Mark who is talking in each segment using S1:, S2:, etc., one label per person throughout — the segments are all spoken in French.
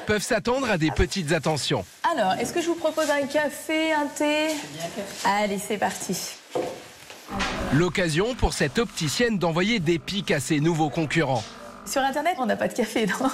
S1: peuvent s'attendre à des petites attentions.
S2: Alors, est-ce que je vous propose un café, un thé? Allez, c'est parti.
S1: L'occasion pour cette opticienne d'envoyer des pics à ses nouveaux concurrents.
S2: Sur Internet, on n'a pas de café, non?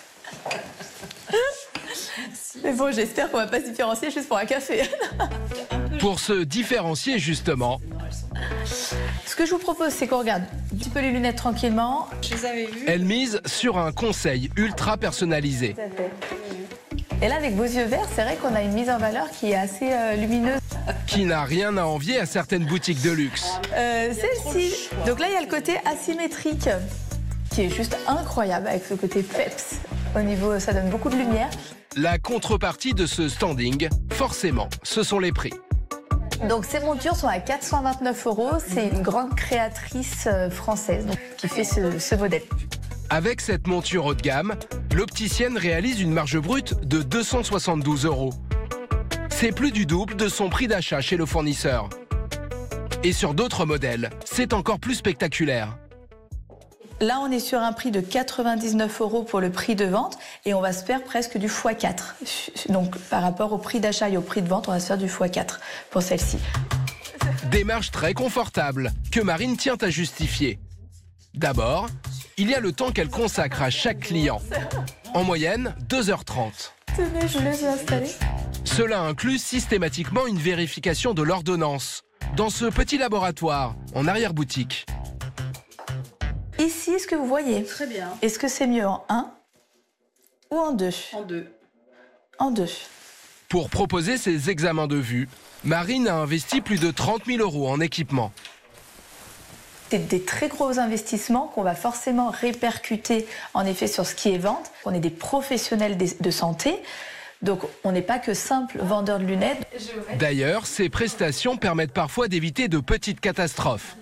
S2: Mais bon, j'espère qu'on va pas se différencier juste pour un café.
S1: Pour se différencier, justement,
S2: Ce que je vous propose, c'est qu'on regarde un petit peu les lunettes tranquillement.
S3: Je les avais vues.
S1: elle mise sur un conseil ultra personnalisé.
S2: Et là, avec vos yeux verts, c'est vrai qu'on a une mise en valeur qui est assez lumineuse.
S1: Qui n'a rien à envier à certaines boutiques de luxe.
S2: Celle-ci. Donc là, il y a le côté asymétrique qui est juste incroyable avec ce côté peps. Au niveau, ça donne beaucoup de lumière.
S1: La contrepartie de ce standing, forcément, ce sont les prix.
S2: Donc ces montures sont à 429 €. C'est une grande créatrice française donc, qui fait ce modèle.
S1: Avec cette monture haut de gamme, l'opticienne réalise une marge brute de 272 €. C'est plus du double de son prix d'achat chez le fournisseur. Et sur d'autres modèles, c'est encore plus spectaculaire.
S2: Là, on est sur un prix de 99 € pour le prix de vente et on va se faire presque du x4. Donc, par rapport au prix d'achat et au prix de vente, on va se faire du x4 pour celle-ci.
S1: Démarche très confortable que Marine tient à justifier. D'abord, il y a le temps qu'elle consacre à chaque client. En moyenne, 2h30.
S2: Tenez, je vous laisse installer.
S1: Cela inclut systématiquement une vérification de l'ordonnance dans ce petit laboratoire en arrière-boutique.
S2: Ici, est-ce que vous voyez?
S3: Très bien.
S2: Est-ce que c'est mieux en 1 ou en 2?
S3: En 2.
S2: En 2.
S1: Pour proposer ces examens de vue, Marine a investi plus de 30 000 € en équipement.
S2: C'est des très gros investissements qu'on va forcément répercuter en effet sur ce qui est vente. On est des professionnels de santé, donc on n'est pas que simple vendeur de lunettes.
S1: D'ailleurs, ces prestations permettent parfois d'éviter de petites catastrophes.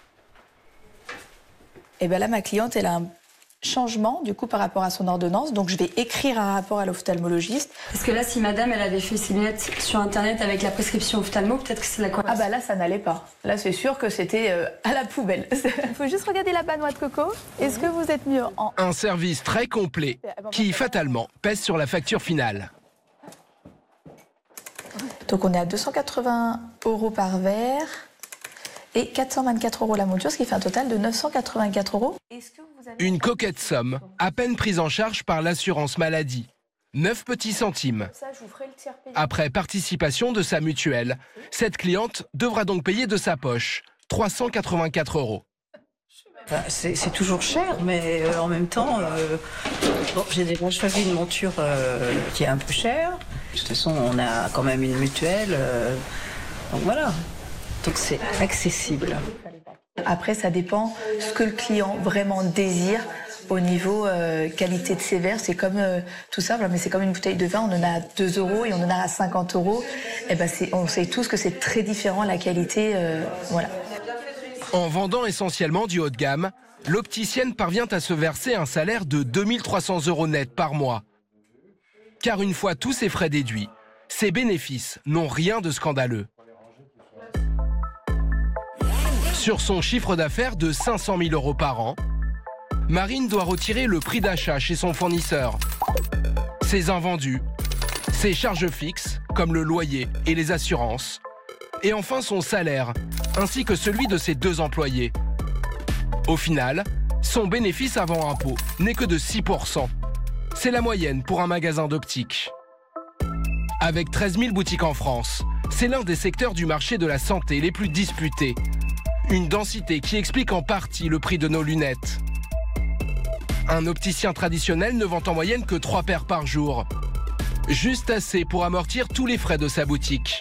S2: Et bien là, ma cliente, elle a un changement du coup par rapport à son ordonnance, donc je vais écrire un rapport à l'ophtalmologiste.
S4: Parce que là, si madame, elle avait fait ses lunettes sur Internet avec la prescription ophtalmo, peut-être que c'est la quoi.
S2: Ah bah là, ça n'allait pas. Là, c'est sûr que c'était à la poubelle. Il faut juste regarder la noix de coco. Est-ce que vous êtes mieux en...
S1: Un service très complet qui, fatalement, pèse sur la facture finale.
S2: Donc on est à 280 € par verre et 424 € la monture, ce qui fait un total de 984 €. Est-ce que vous avez...
S1: Une coquette somme, à peine prise en charge par l'assurance maladie. 9 petits centimes.
S2: Ça, je vous ferai le tiers payant.
S1: Après participation de sa mutuelle, cette cliente devra donc payer de sa poche 384 €.
S3: Enfin, c'est toujours cher, mais en même temps, bon, j'ai déjà choisi une monture qui est un peu chère. De toute façon, on a quand même une mutuelle, donc voilà. Donc c'est accessible.
S2: Après, ça dépend ce que le client vraiment désire au niveau qualité de ses verres. C'est comme tout simple, mais c'est comme une bouteille de vin. On en a à 2 € et on en a à 50 €. Et ben, on sait tous que c'est très différent la qualité. Voilà.
S1: En vendant essentiellement du haut de gamme, l'opticienne parvient à se verser un salaire de 2300 € net par mois. Car une fois tous ses frais déduits, ses bénéfices n'ont rien de scandaleux. Sur son chiffre d'affaires de 500 000 € par an, Marine doit retirer le prix d'achat chez son fournisseur, ses invendus, ses charges fixes comme le loyer et les assurances, et enfin son salaire, ainsi que celui de ses 2 employés. Au final, son bénéfice avant impôt n'est que de 6 %. C'est la moyenne pour un magasin d'optique. Avec 13 000 boutiques en France, c'est l'un des secteurs du marché de la santé les plus disputés. Une densité qui explique en partie le prix de nos lunettes. Un opticien traditionnel ne vend en moyenne que 3 paires par jour. Juste assez pour amortir tous les frais de sa boutique.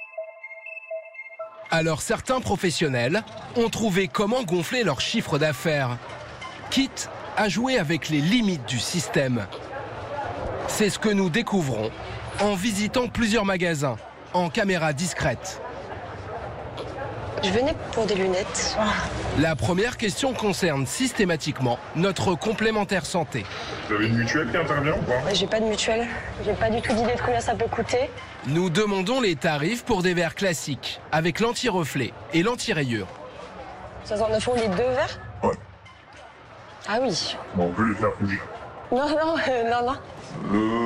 S1: Alors certains professionnels ont trouvé comment gonfler leur chiffre d'affaires, quitte à jouer avec les limites du système. C'est ce que nous découvrons en visitant plusieurs magasins en caméra discrète.
S5: Je venais pour des lunettes.
S1: La première question concerne systématiquement notre complémentaire santé.
S6: Vous avez une mutuelle qui intervient ou pas?
S5: J'ai pas de mutuelle. J'ai pas du tout d'idée de combien ça peut coûter.
S1: Nous demandons les tarifs pour des verres classiques, avec l'anti-reflet et l'anti-rayure.
S5: 69 € les 2 verres?
S6: Ouais.
S5: Ah oui.
S6: Bon, on peut les faire plus.
S5: Non, non, non, non.